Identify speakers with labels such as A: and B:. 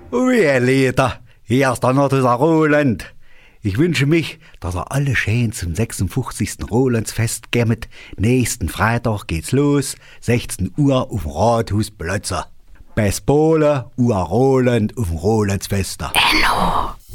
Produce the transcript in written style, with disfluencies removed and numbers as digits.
A: Ui, Leiter, hier ist noch dieser Roland. Ich wünsche mich, dass alle schön zum 56. Rolandsfest kommt. Nächsten Freitag geht's los, 16 Uhr auf dem Rathausplatz. Bis Pole, Roland auf dem Rolandsfest.
B: Enno.